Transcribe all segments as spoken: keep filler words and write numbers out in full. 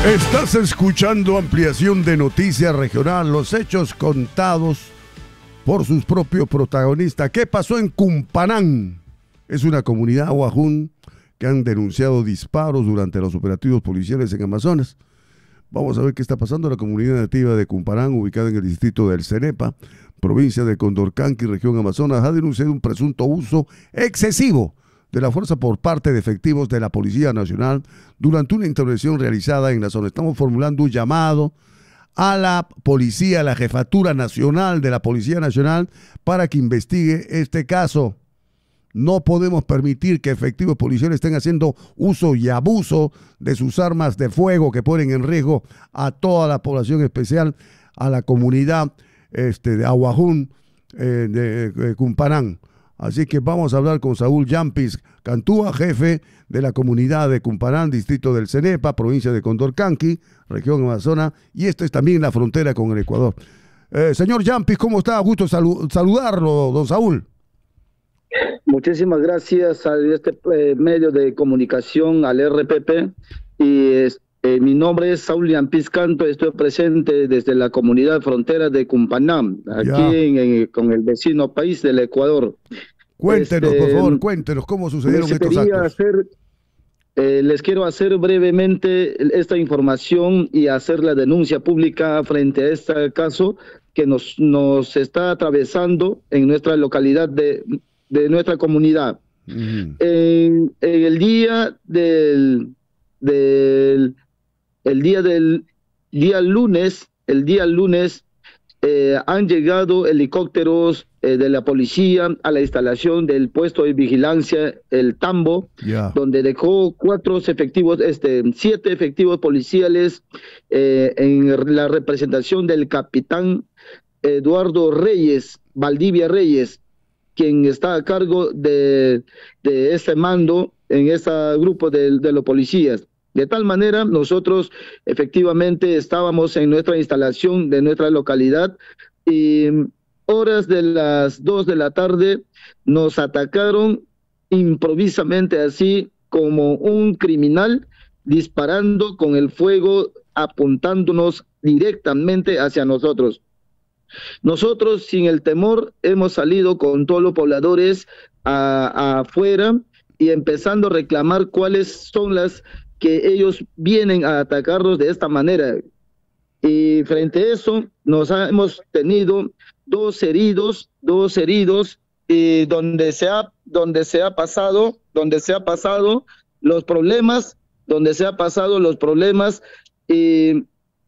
Estás escuchando ampliación de Noticias Regional, los hechos contados por sus propios protagonistas. ¿Qué pasó en Cumpanán? Es una comunidad guajún que han denunciado disparos durante los operativos policiales en Amazonas. Vamos a ver qué está pasando. La comunidad nativa de Cumpanán, ubicada en el distrito del Cenepa, provincia de Condorcanqui, región Amazonas, ha denunciado un presunto uso excesivo de la fuerza por parte de efectivos de la Policía Nacional durante una intervención realizada en la zona. Estamos formulando un llamado a la policía, a la Jefatura Nacional de la Policía Nacional, para que investigue este caso. No podemos permitir que efectivos policiales estén haciendo uso y abuso de sus armas de fuego que ponen en riesgo a toda la población, especial a la comunidad este, de Aguajún, eh, de, de Cumpanán. Así que vamos a hablar con Saúl Yampis Cantúa, jefe de la comunidad de Cumpanán, distrito del Cenepa, provincia de Condorcanqui, región Amazonas, y esto es también la frontera con el Ecuador. Eh, señor Yampis, ¿cómo está? Gusto salu saludarlo, don Saúl. Muchísimas gracias a este eh, medio de comunicación, al R P P, y eh, mi nombre es Saúl Yampis Canto, estoy presente desde la comunidad frontera de Cumpanán, aquí en, en, con el vecino país del Ecuador. Cuéntenos, este, por favor, cuéntenos cómo sucedieron estos actos. Hacer, eh, les quiero hacer brevemente esta información y hacer la denuncia pública frente a este caso que nos, nos está atravesando en nuestra localidad de, de nuestra comunidad. Uh-huh. en, en el día del, del el día del día lunes, el día lunes eh, han llegado helicópteros eh, de la policía a la instalación del puesto de vigilancia El Tambo, yeah. donde dejó cuatro efectivos, este, siete efectivos policiales eh, en la representación del capitán Eduardo Reyes, Valdivia Reyes, quien está a cargo de, de ese mando en ese grupo de, de los policías. De tal manera, nosotros efectivamente estábamos en nuestra instalación de nuestra localidad y horas de las dos de la tarde nos atacaron improvisamente, así como un criminal, disparando con el fuego, apuntándonos directamente hacia nosotros. Nosotros, sin el temor, hemos salido con todos los pobladores a, a afuera y empezando a reclamar cuáles son las que ellos vienen a atacarnos de esta manera. Y frente a eso, nos ha, hemos tenido dos heridos, dos heridos, y donde se ha, donde se ha pasado, donde se ha pasado los problemas, donde se ha pasado los problemas, y,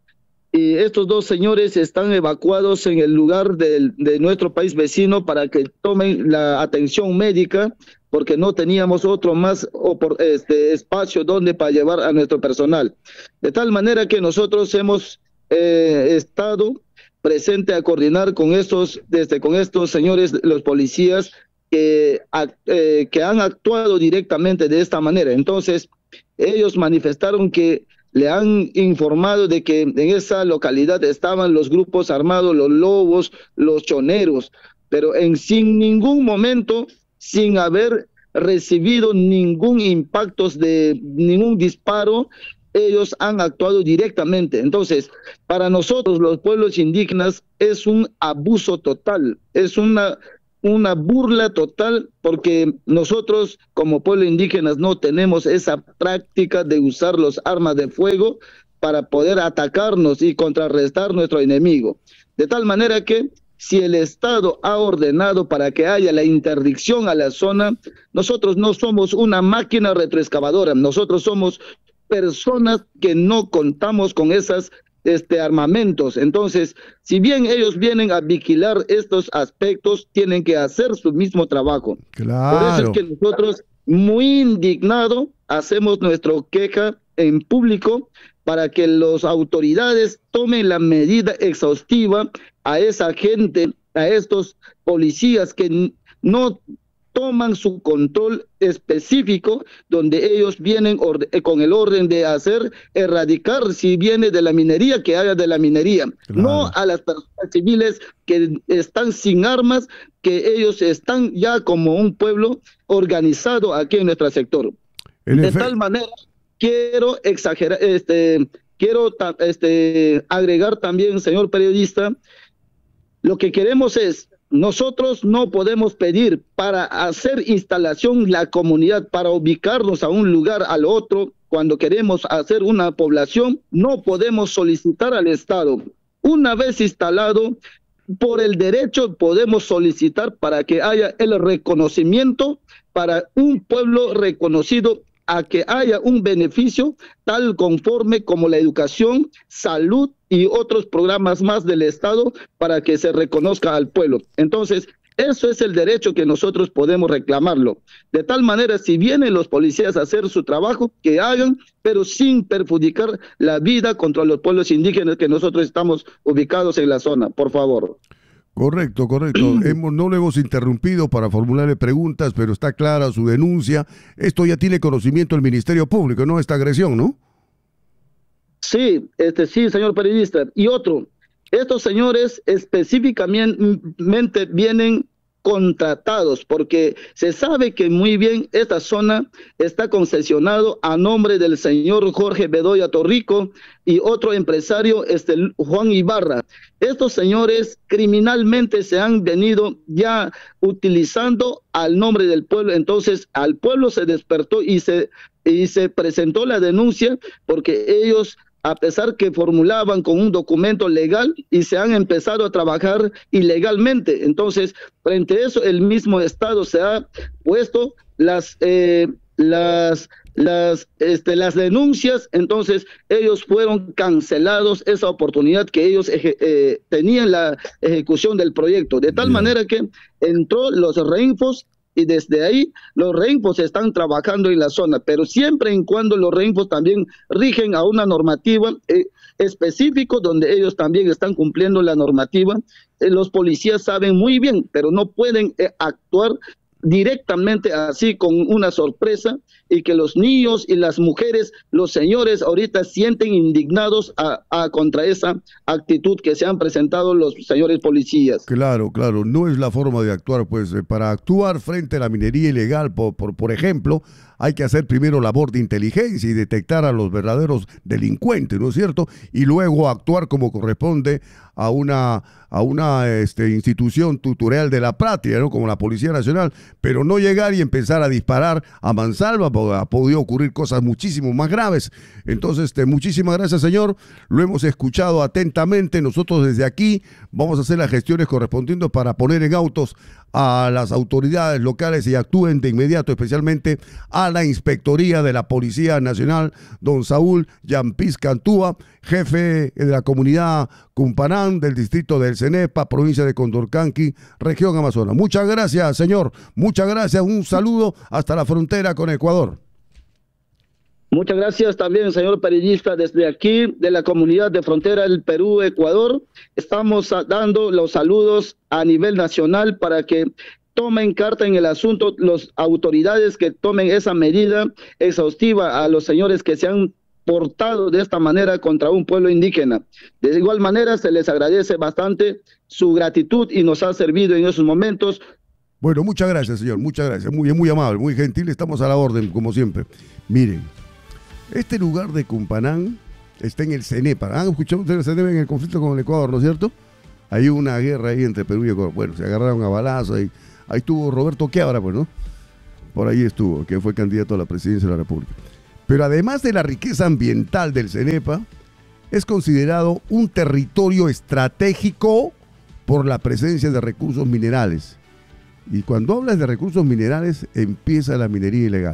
y estos dos señores están evacuados en el lugar de, de nuestro país vecino para que tomen la atención médica, porque no teníamos otro más o por este espacio donde para llevar a nuestro personal. De tal manera que nosotros hemos eh, estado presente a coordinar con estos, desde con estos señores, los policías, que, eh, que han actuado directamente de esta manera. Entonces, ellos manifestaron que le han informado de que en esa localidad estaban los grupos armados, los lobos, los choneros, pero en sin ningún momento, sin haber recibido ningún impacto de ningún disparo, ellos han actuado directamente. Entonces, para nosotros los pueblos indígenas es un abuso total, es una, una burla total, porque nosotros como pueblos indígenas no tenemos esa práctica de usar los armas de fuego para poder atacarnos y contrarrestar nuestro enemigo. De tal manera que si el Estado ha ordenado para que haya la interdicción a la zona, nosotros no somos una máquina retroexcavadora, nosotros somos personas que no contamos con esos este, armamentos. Entonces, si bien ellos vienen a vigilar estos aspectos, tienen que hacer su mismo trabajo. Claro. Por eso es que nosotros, muy indignados, hacemos nuestra queja en público para que las autoridades tomen la medida exhaustiva a esa gente, a estos policías que no toman su control específico, donde ellos vienen con el orden de hacer, erradicar, si viene de la minería, que haga de la minería, claro. No a las personas civiles que están sin armas, que ellos están ya como un pueblo organizado aquí en nuestro sector. De tal manera, quiero exagerar, este, quiero este, agregar también, señor periodista, lo que queremos es, nosotros no podemos pedir para hacer instalación la comunidad, para ubicarnos a un lugar al otro, cuando queremos hacer una población, no podemos solicitar al Estado. Una vez instalado, por el derecho podemos solicitar para que haya el reconocimiento para un pueblo reconocido, a que haya un beneficio tal conforme como la educación, salud y otros programas más del Estado para que se reconozca al pueblo. Entonces, eso es el derecho que nosotros podemos reclamarlo. De tal manera, si vienen los policías a hacer su trabajo, que hagan, pero sin perjudicar la vida contra los pueblos indígenas que nosotros estamos ubicados en la zona, por favor. Correcto, correcto. hemos, no le hemos interrumpido para formularle preguntas, pero está clara su denuncia. Esto ya tiene conocimiento el Ministerio Público, ¿no? Esta agresión, ¿no? Sí, este, sí, señor periodista. Y otro, estos señores específicamente vienen contratados, porque se sabe que muy bien esta zona está concesionado a nombre del señor Jorge Bedoya Torrico y otro empresario, este Juan Ibarra. Estos señores criminalmente se han venido ya utilizando al nombre del pueblo. Entonces al pueblo se despertó y se, y se presentó la denuncia, porque ellos, a pesar que formulaban con un documento legal, y se han empezado a trabajar ilegalmente. Entonces, frente a eso, el mismo Estado se ha puesto las, eh, las, las, este, las denuncias. Entonces, ellos fueron cancelados esa oportunidad que ellos eh, tenían la ejecución del proyecto, de tal Bien. manera que entró los reinfos, y desde ahí los reinfos están trabajando en la zona, pero siempre en cuando los reinfos también rigen a una normativa eh, específica, donde ellos también están cumpliendo la normativa. Eh, los policías saben muy bien, pero no pueden eh, actuar directamente así con una sorpresa, y que los niños y las mujeres, los señores ahorita sienten indignados a, a contra esa actitud que se han presentado los señores policías. Claro, claro, no es la forma de actuar, pues eh, para actuar frente a la minería ilegal, por, por, por ejemplo, hay que hacer primero labor de inteligencia y detectar a los verdaderos delincuentes, ¿no es cierto? Y luego actuar como corresponde a una, a una este, institución tutorial de la patria, ¿no? Como la Policía Nacional, pero no llegar y empezar a disparar a mansalva, porque ha podido ocurrir cosas muchísimo más graves. Entonces, este, muchísimas gracias, señor. Lo hemos escuchado atentamente. Nosotros desde aquí vamos a hacer las gestiones correspondientes para poner en autos a las autoridades locales y actúen de inmediato, especialmente a la Inspectoría de la Policía Nacional, don Saúl Yampis Cantúa, jefe de la comunidad Cumpanán del distrito del Cenepa, provincia de Condorcanqui, región Amazonas. Muchas gracias, señor. Muchas gracias. Un saludo hasta la frontera con Ecuador. Muchas gracias también, señor periodista, desde aquí, de la comunidad de frontera del Perú-Ecuador. Estamos dando los saludos a nivel nacional para que tomen carta en el asunto las autoridades, que tomen esa medida exhaustiva a los señores que se han portado de esta manera contra un pueblo indígena. De igual manera, se les agradece bastante su gratitud y nos ha servido en esos momentos. Bueno, muchas gracias, señor, muchas gracias. Muy, muy amable, muy gentil, estamos a la orden, como siempre. Miren, este lugar de Cumpanán está en el Cenepa. ¿Han escuchado ustedes el Cenepa en el conflicto con el Ecuador, no es cierto? Hay una guerra ahí entre Perú y Ecuador. Bueno, se agarraron a balazos. Ahí, ahí estuvo Roberto Quiabra, pues, ¿no? Por ahí estuvo, que fue candidato a la presidencia de la República. Pero además de la riqueza ambiental del Cenepa, es considerado un territorio estratégico por la presencia de recursos minerales. Y cuando hablas de recursos minerales, empieza la minería ilegal.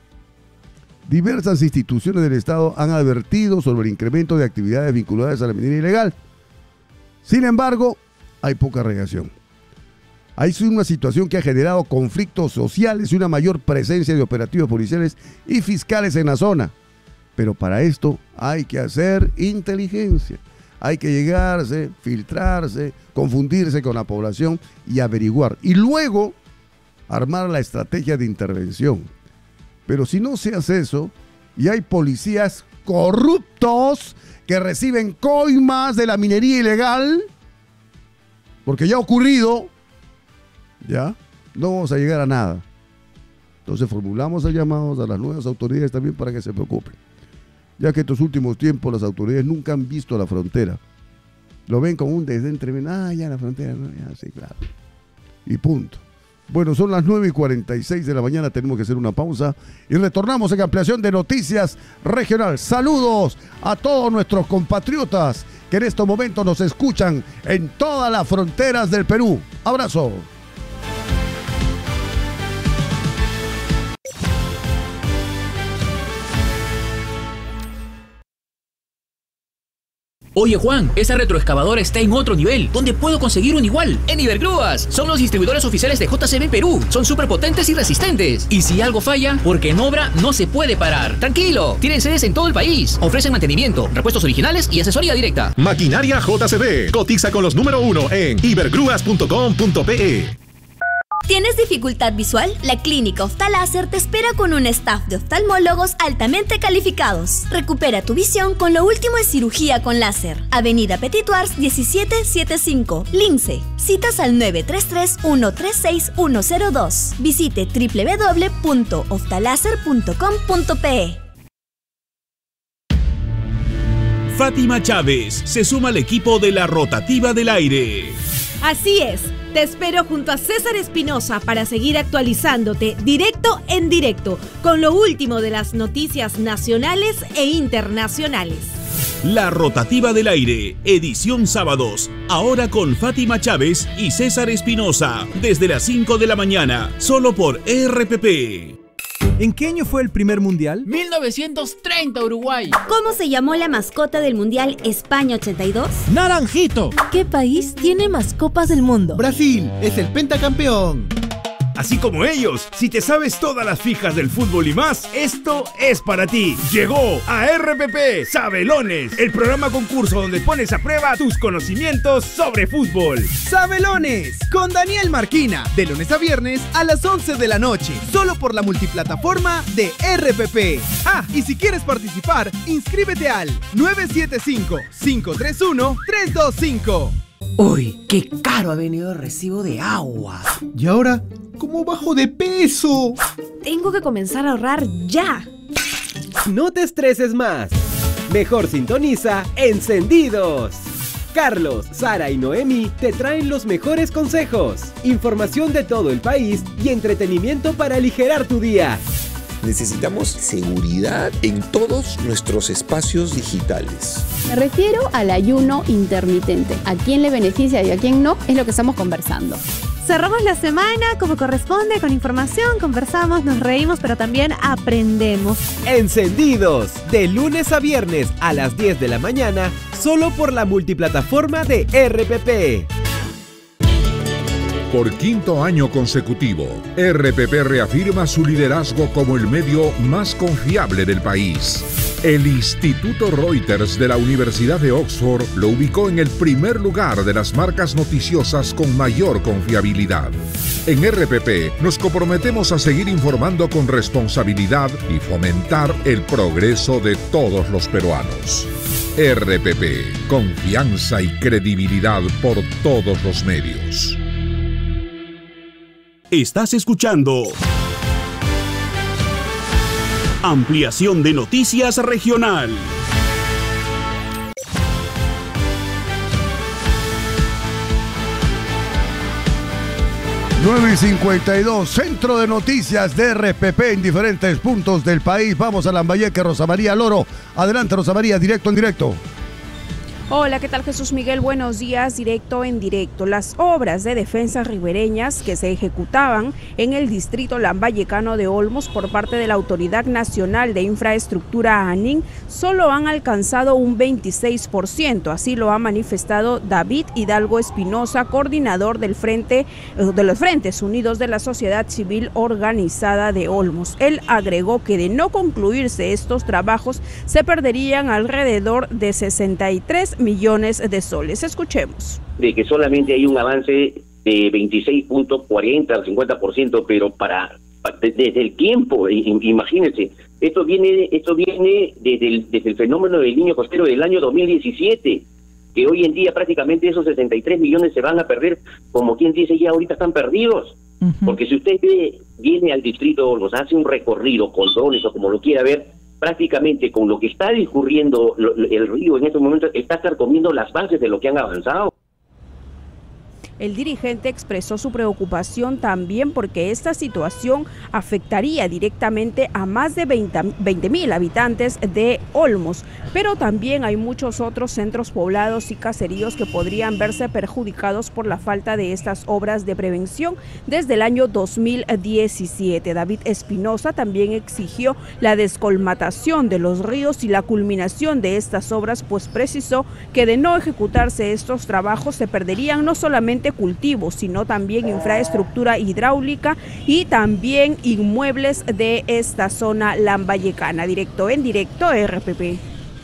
Diversas instituciones del Estado han advertido sobre el incremento de actividades vinculadas a la minería ilegal. Sin embargo, hay poca reacción. Hay una situación que ha generado conflictos sociales y una mayor presencia de operativos policiales y fiscales en la zona. Pero para esto hay que hacer inteligencia. Hay que llegarse, filtrarse, confundirse con la población y averiguar. Y luego armar la estrategia de intervención. Pero si no se hace eso, y hay policías corruptos que reciben coimas de la minería ilegal, porque ya ha ocurrido, ya, no vamos a llegar a nada. Entonces formulamos el llamado a las nuevas autoridades también para que se preocupen. ya que estos últimos tiempos las autoridades nunca han visto la frontera. Lo ven como un desdén tremendo. Ah, ya la frontera, no, ya, sí, claro. Y punto. Bueno, son las nueve y cuarenta y seis de la mañana, tenemos que hacer una pausa y retornamos en ampliación de Noticias Regional. Saludos a todos nuestros compatriotas que en estos momentos nos escuchan en todas las fronteras del Perú. Abrazo. Oye Juan, esa retroexcavadora está en otro nivel. ¿Dónde puedo conseguir un igual? En Ibergrúas. Son los distribuidores oficiales de J C B Perú. Son súper potentes y resistentes. Y si algo falla, porque en obra no se puede parar. Tranquilo, tienen sedes en todo el país. Ofrecen mantenimiento, repuestos originales y asesoría directa. Maquinaria J C B. Cotiza con los número uno en ibergrúas punto com punto pe. ¿Tienes dificultad visual? La Clínica Oftaláser te espera con un staff de oftalmólogos altamente calificados. Recupera tu visión con lo último en cirugía con láser. Avenida Petit Uars diecisiete setenta y cinco, Lince. Citas al nueve tres tres, uno tres seis, uno cero dos. Visite doble u doble u doble u punto oftaláser punto com punto pe. Fátima Chávez se suma al equipo de la Rotativa del Aire. Así es, te espero junto a César Espinosa para seguir actualizándote directo en directo con lo último de las noticias nacionales e internacionales. La Rotativa del Aire, edición sábados, ahora con Fátima Chávez y César Espinosa, desde las cinco de la mañana, solo por R P P. ¿En qué año fue el primer mundial? mil novecientos treinta, Uruguay. ¿Cómo se llamó la mascota del Mundial España ochenta y dos? ¡Naranjito! ¿Qué país tiene más copas del mundo? Brasil, es el pentacampeón. Así como ellos, si te sabes todas las fijas del fútbol y más, esto es para ti. Llegó a R P P Sabelones, el programa concurso donde pones a prueba tus conocimientos sobre fútbol. Sabelones, con Daniel Marquina, de lunes a viernes a las once de la noche, solo por la multiplataforma de R P P. Ah, y si quieres participar, inscríbete al nueve siete cinco, cinco tres uno, tres dos cinco. Uy, qué caro ha venido el recibo de agua. ¿Y ahora cómo bajo de peso? Tengo que comenzar a ahorrar ya. No te estreses más. Mejor sintoniza Encendidos. Carlos, Sara y Noemi te traen los mejores consejos, información de todo el país y entretenimiento para aligerar tu día. Necesitamos seguridad en todos nuestros espacios digitales. Me refiero al ayuno intermitente. ¿A quién le beneficia y a quién no? Es lo que estamos conversando. Cerramos la semana como corresponde, con información, conversamos, nos reímos, pero también aprendemos. Encendidos, de lunes a viernes a las diez de la mañana, solo por la multiplataforma de R P P. Por quinto año consecutivo, R P P reafirma su liderazgo como el medio más confiable del país. El Instituto Reuters de la Universidad de Oxford lo ubicó en el primer lugar de las marcas noticiosas con mayor confiabilidad. En R P P nos comprometemos a seguir informando con responsabilidad y fomentar el progreso de todos los peruanos. R P P, confianza y credibilidad por todos los medios. Estás escuchando Ampliación de Noticias Regional. nueve y cincuenta y dos, Centro de Noticias de R P P en diferentes puntos del país. Vamos a Lambayeque, Rosa María Loro. Adelante, Rosa María, directo en directo. Hola, ¿qué tal, Jesús Miguel? Buenos días, directo en directo. Las obras de defensa ribereñas que se ejecutaban en el distrito lambayecano de Olmos por parte de la Autoridad Nacional de Infraestructura ANIN solo han alcanzado un veintiséis por ciento. Así lo ha manifestado David Hidalgo Espinosa, coordinador del frente, de los Frentes Unidos de la Sociedad Civil Organizada de Olmos. Él agregó que de no concluirse estos trabajos se perderían alrededor de sesenta y tres millones de soles. Escuchemos. De que solamente hay un avance de veintiséis punto cuarenta al cincuenta por ciento, pero para, para desde el tiempo, imagínense, esto viene esto viene desde el, desde el fenómeno del Niño Costero del año dos mil diecisiete, que hoy en día prácticamente esos sesenta y tres millones se van a perder, como quien dice, ya ahorita están perdidos. Uh-huh. Porque si usted ve, viene al distrito, nos hace un recorrido con drones o como lo quiera ver, prácticamente con lo que está discurriendo lo, el río en estos momentos, está carcomiendo las bases de lo que han avanzado. El dirigente expresó su preocupación también porque esta situación afectaría directamente a más de veinte mil habitantes de Olmos, pero también hay muchos otros centros poblados y caseríos que podrían verse perjudicados por la falta de estas obras de prevención desde el año dos mil diecisiete. David Espinosa también exigió la descolmatación de los ríos y la culminación de estas obras, pues precisó que de no ejecutarse estos trabajos se perderían no solamente cultivos, sino también infraestructura hidráulica y también inmuebles de esta zona lambayecana. Directo en directo, R P P.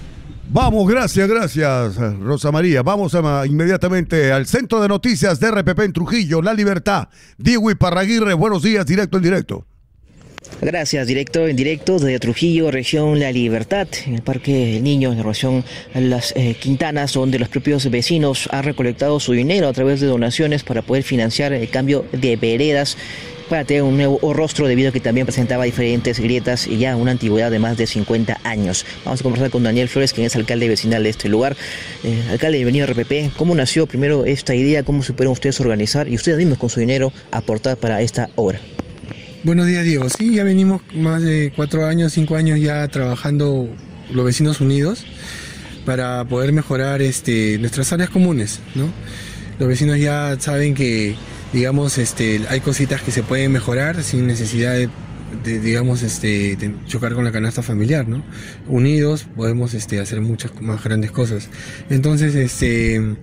Vamos, gracias, gracias, Rosa María. Vamos a, inmediatamente al Centro de Noticias de R P P en Trujillo, La Libertad. Diego Iparraguirre, buenos días, directo en directo. Gracias, directo en directo desde Trujillo, región La Libertad, en el Parque del Niño, en la región Las eh, Quintanas, donde los propios vecinos han recolectado su dinero a través de donaciones para poder financiar el cambio de veredas, para tener un nuevo rostro, debido a que también presentaba diferentes grietas y ya una antigüedad de más de cincuenta años. Vamos a conversar con Daniel Flores, quien es alcalde vecinal de este lugar. Eh, alcalde, bienvenido a R P P. ¿Cómo nació primero esta idea? ¿Cómo supieron ustedes organizar y ustedes mismos con su dinero aportar para esta obra? Buenos días, Diego. Sí, ya venimos más de cuatro años, cinco años ya trabajando los vecinos unidos para poder mejorar este, nuestras áreas comunes, ¿no? Los vecinos ya saben que, digamos, este, hay cositas que se pueden mejorar sin necesidad de, de digamos, este, de chocar con la canasta familiar, ¿no? Unidos podemos este, hacer muchas más grandes cosas. Entonces, este...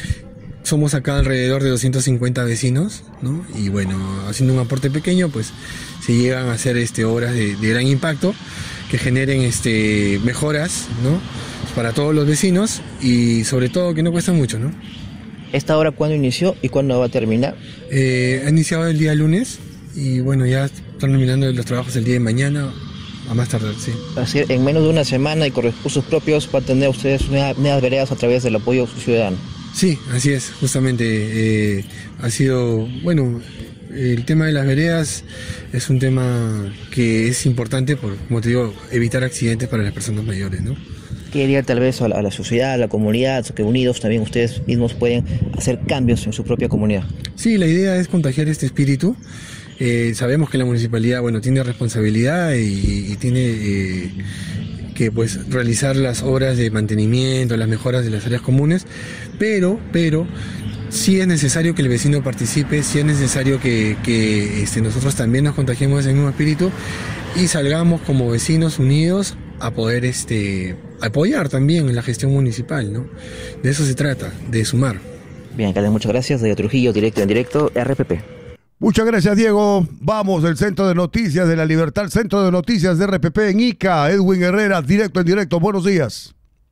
somos acá alrededor de doscientos cincuenta vecinos, ¿no? Y bueno, haciendo un aporte pequeño, pues se llegan a hacer este, obras de, de gran impacto que generen este, mejoras, ¿no? Para todos los vecinos y sobre todo que no cuestan mucho, ¿no? ¿Esta obra cuándo inició y cuándo va a terminar? Eh, ha iniciado el día lunes y bueno, ya están terminando los trabajos el día de mañana, a más tardar, sí. Así, en menos de una semana y con recursos propios va a tener ustedes nuevas veredas a través del apoyo ciudadano. Sí, así es, justamente eh, ha sido, bueno, el tema de las veredas es un tema que es importante por, como te digo, evitar accidentes para las personas mayores, ¿no? Quería tal vez a la, a la sociedad, a la comunidad, que unidos también ustedes mismos pueden hacer cambios en su propia comunidad. Sí, la idea es contagiar este espíritu. Eh, sabemos que la municipalidad, bueno, tiene responsabilidad y, y tiene... Eh, que pues realizar las obras de mantenimiento, las mejoras de las áreas comunes, pero, pero sí es necesario que el vecino participe, sí es necesario que, que este, nosotros también nos contagiemos de ese mismo espíritu y salgamos como vecinos unidos a poder este, apoyar también en la gestión municipal, ¿no? De eso se trata, de sumar. Bien, alcalde, muchas gracias. Desde Trujillo, directo en directo, R P P. Muchas gracias, Diego. Vamos del Centro de Noticias de La Libertad, Centro de Noticias de R P P en Ica. Edwin Herrera, directo en directo. Buenos días.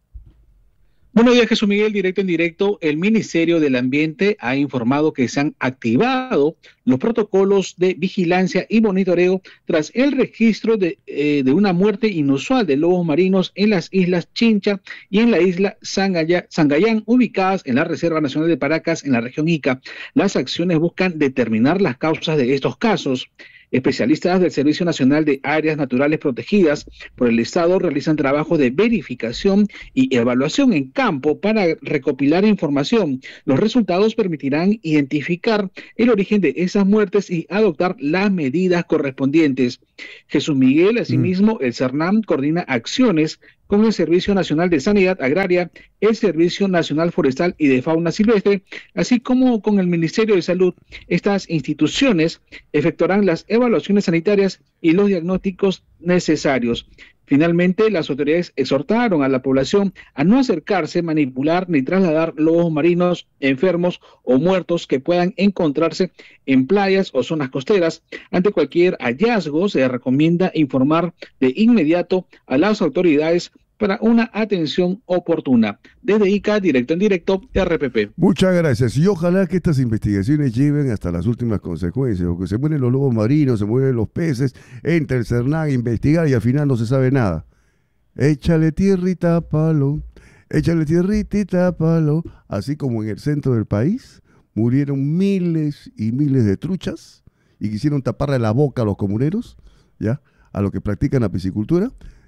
Buenos días, Jesús Miguel, directo en directo. El Ministerio del Ambiente ha informado que se han activado los protocolos de vigilancia y monitoreo tras el registro de, eh, de una muerte inusual de lobos marinos en las islas Chincha y en la isla Sangaya, Sangayán, ubicadas en la Reserva Nacional de Paracas, en la región Ica. Las acciones buscan determinar las causas de estos casos. Especialistas del Servicio Nacional de Áreas Naturales Protegidas por el Estado realizan trabajos de verificación y evaluación en campo para recopilar información. Los resultados permitirán identificar el origen de esas muertes y adoptar las medidas correspondientes. Jesús Miguel, asimismo, el CERNAM coordina acciones con el Servicio Nacional de Sanidad Agraria, el Servicio Nacional Forestal y de Fauna Silvestre, así como con el Ministerio de Salud. Estas instituciones efectuarán las evaluaciones sanitarias y los diagnósticos necesarios. Finalmente, las autoridades exhortaron a la población a no acercarse, manipular ni trasladar lobos marinos enfermos o muertos que puedan encontrarse en playas o zonas costeras. Ante cualquier hallazgo, se recomienda informar de inmediato a las autoridades para una atención oportuna. Desde Ica, directo en directo, R P P. Muchas gracias y ojalá que estas investigaciones lleven hasta las últimas consecuencias, porque se mueren los lobos marinos, se mueren los peces, entra el CERNAM a investigar y al final no se sabe nada. Échale tierra y tápalo, échale tierrita y tápalo. Así como en el centro del país murieron miles y miles de truchas y quisieron taparle la boca a los comuneros, ¿ya? A los que practican la piscicultura.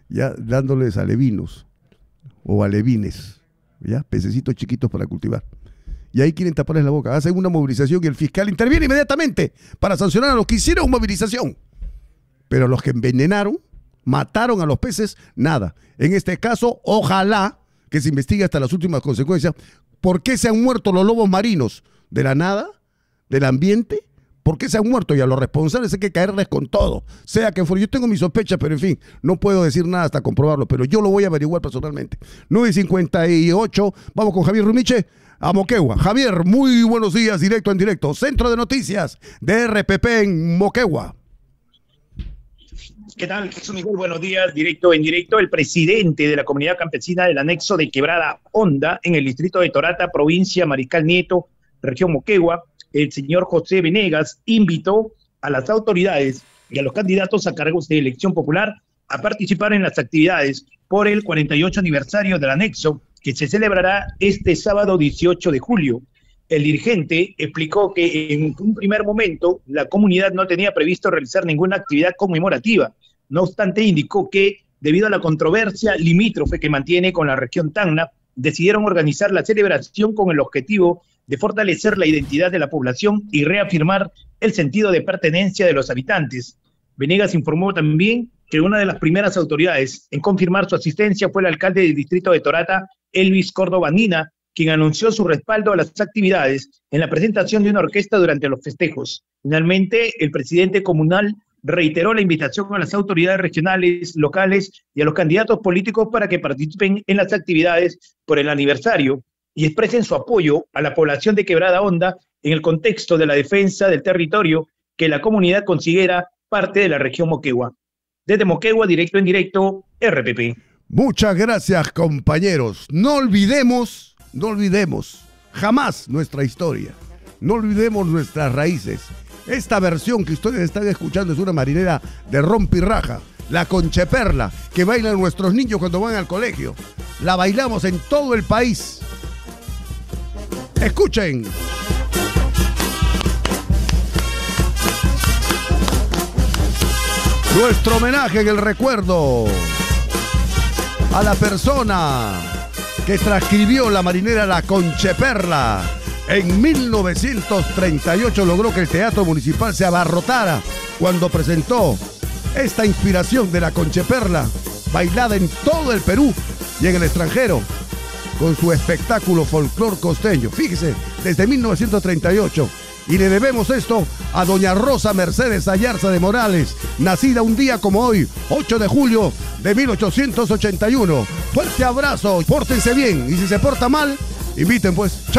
ya dándoles alevinos o alevines, ya, pececitos chiquitos para cultivar. Y ahí quieren taparles la boca. Hacen una movilización y el fiscal interviene inmediatamente para sancionar a los que hicieron movilización. Pero los que envenenaron, mataron a los peces, nada. En este caso, ojalá que se investigue hasta las últimas consecuencias. ¿Por qué se han muerto los lobos marinos? ¿De la nada? ¿Del ambiente? ¿Por qué se han muerto? Y a los responsables hay que caerles con todo. Sea que fuera. Yo tengo mis sospechas, pero en fin, no puedo decir nada hasta comprobarlo, pero yo lo voy a averiguar personalmente. nueve cincuenta y ocho, vamos con Javier Rumiche a Moquegua. Javier, muy buenos días, directo en directo. Centro de Noticias de R P P en Moquegua. ¿Qué tal, Jesús Miguel? Buenos días, directo en directo. El presidente de la comunidad campesina del anexo de Quebrada Honda, en el distrito de Torata, provincia Mariscal Nieto, región Moquegua, el señor José Venegas, invitó a las autoridades y a los candidatos a cargos de elección popular a participar en las actividades por el cuarenta y ocho aniversario del anexo, que se celebrará este sábado dieciocho de julio. El dirigente explicó que en un primer momento la comunidad no tenía previsto realizar ninguna actividad conmemorativa. No obstante, indicó que debido a la controversia limítrofe que mantiene con la región Tacna, decidieron organizar la celebración con el objetivo de fortalecer la identidad de la población y reafirmar el sentido de pertenencia de los habitantes. Venegas informó también que una de las primeras autoridades en confirmar su asistencia fue el alcalde del distrito de Torata, Elvis Córdoba Nina, quien anunció su respaldo a las actividades en la presentación de una orquesta durante los festejos. Finalmente, el presidente comunal reiteró la invitación a las autoridades regionales, locales y a los candidatos políticos para que participen en las actividades por el aniversario y expresen su apoyo a la población de Quebrada Honda en el contexto de la defensa del territorio que la comunidad considera parte de la región Moquegua. Desde Moquegua, directo en directo, R P P. Muchas gracias, compañeros. No olvidemos, no olvidemos jamás nuestra historia. No olvidemos nuestras raíces. Esta versión que ustedes están escuchando es una marinera de rompirraja, la concheperla, que bailan nuestros niños cuando van al colegio. La bailamos en todo el país. Escuchen. Nuestro homenaje en el recuerdo a la persona que transcribió la marinera La Concheperla. En mil novecientos treinta y ocho logró que el Teatro Municipal se abarrotara cuando presentó esta inspiración de La Concheperla, bailada en todo el Perú y en el extranjero, con su espectáculo folclor costeño. Fíjese, desde mil novecientos treinta y ocho. Y le debemos esto a doña Rosa Mercedes Ayarza de Morales, nacida un día como hoy, ocho de julio de mil ochocientos ochenta y uno. Fuerte abrazo, pórtense bien, y si se porta mal, inviten pues.